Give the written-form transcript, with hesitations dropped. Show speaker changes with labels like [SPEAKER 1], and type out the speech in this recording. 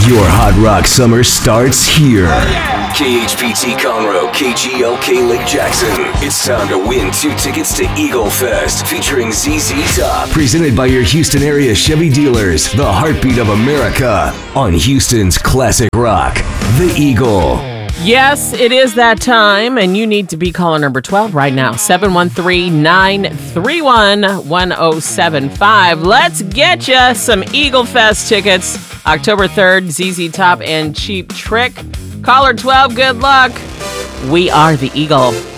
[SPEAKER 1] Your hot rock summer starts here.
[SPEAKER 2] KHPT Conroe, KGLK Lake Jackson. It's time to win 2 tickets to Eagle Fest featuring ZZ Top.
[SPEAKER 1] Presented by your Houston area Chevy dealers, the heartbeat of America, on Houston's classic rock, The Eagle.
[SPEAKER 3] Yes, it is that time, and you need to be caller number 12 right now, 713-931-1075. Let's get you some Eagle Fest tickets, October 3rd, ZZ Top and Cheap Trick. Caller 12, good luck. We are The Eagle.